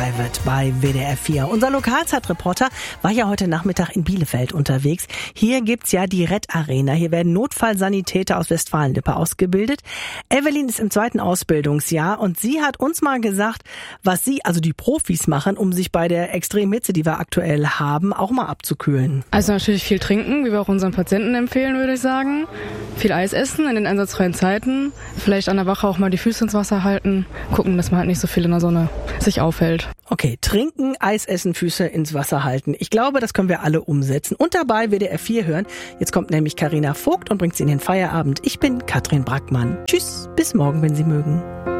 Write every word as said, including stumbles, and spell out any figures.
Private bei W D R vier. Unser Lokalzeitreporter war ja heute Nachmittag in Bielefeld unterwegs. Hier gibt's ja die Red Arena. Hier werden Notfallsanitäter aus Westfalen-Lippe ausgebildet. Evelyn ist im zweiten Ausbildungsjahr und sie hat uns mal gesagt, was sie, also die Profis, machen, um sich bei der extremen Hitze, die wir aktuell haben, auch mal abzukühlen. Also natürlich viel trinken, wie wir auch unseren Patienten empfehlen, würde ich sagen. Viel Eis essen in den einsatzfreien Zeiten. Vielleicht an der Wache auch mal die Füße ins Wasser halten. Gucken, dass man halt nicht so viel in der Sonne sich aufhält. Okay, trinken, Eis essen, Füße ins Wasser halten. Ich glaube, das können wir alle umsetzen. Und dabei W D R vier hören. Jetzt kommt nämlich Carina Vogt und bringt sie in den Feierabend. Ich bin Katrin Brackmann. Tschüss, bis morgen, wenn Sie mögen.